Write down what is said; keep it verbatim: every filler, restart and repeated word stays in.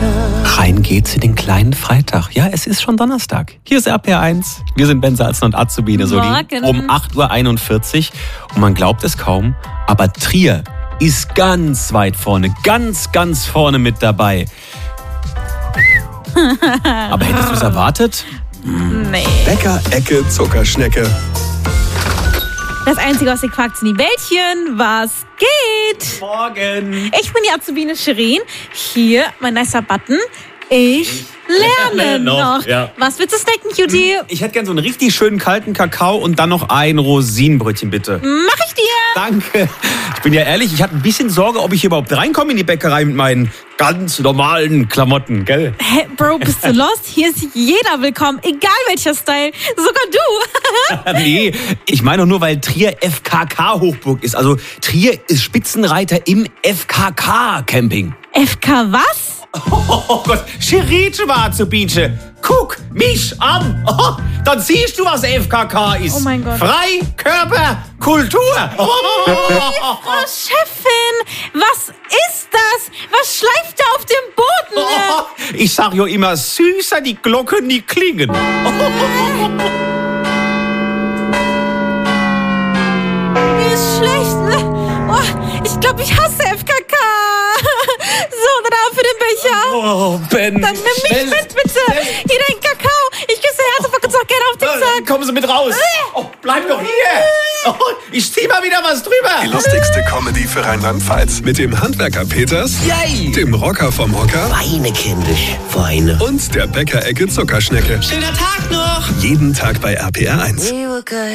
Rein geht's in den kleinen Freitag. Ja, es ist schon Donnerstag. Hier ist R P R eins. Wir sind Ben Salzen und Azubine Soli. Um acht Uhr einundvierzig. Und man glaubt es kaum, aber Trier ist ganz weit vorne. Ganz, ganz vorne mit dabei. Aber hättest du es erwartet? Nee. Bäcker-Ecke Zuckerschnecke. Das Einzige, was ihr quakt, sind die Bällchen. Was geht? Morgen. Ich bin die Azubine Shirin. Hier, mein nicer Button. Ich lerne lerne noch, noch. ja. Was willst du snacken, Cutie? Ich hätte gern so einen richtig schönen kalten Kakao und dann noch ein Rosinenbrötchen, bitte. Mach ich dir. Danke. Ich bin ja ehrlich, ich hatte ein bisschen Sorge, ob ich hier überhaupt reinkomme in die Bäckerei mit meinen ganz normalen Klamotten, gell? Hä, Bro, bist du lost? Hier ist jeder willkommen, egal welcher Style. Sogar du. Nee, ich meine doch nur, weil Trier F K K-Hochburg ist. Also Trier ist Spitzenreiter im F K K-Camping. F K was? Oh Gott, Scheritsche war zu Bietsche. Guck mich an. Oh, dann siehst du, was F K K ist. Oh mein Gott. Freikörperkultur. Oh. Frau Chefin, was ist das? Was schleift da auf dem Boden? Oh, ich sag ja immer, süßer die Glocken, die klingen. Oh. Mir ist schlecht. Oh, ich glaube, ich hasse F K K. So, dann ab für den Becher. Oh, Ben. Dann nimm mich schnell. mit, bitte. Hier dein Kakao. Ich küsse Herz und pack uns auch gerne auf den Sack. Kommen Sie mit raus. Oh, bleib doch hier. Oh, ich zieh mal wieder was drüber. Die lustigste Comedy für Rheinland-Pfalz. Mit dem Handwerker Peters, Yay. dem Rocker vom Hocker Weine, kindisch, Weine. und der Bäcker-Ecke Zuckerschnecke. Schöner Tag noch. Jeden Tag bei R P R eins.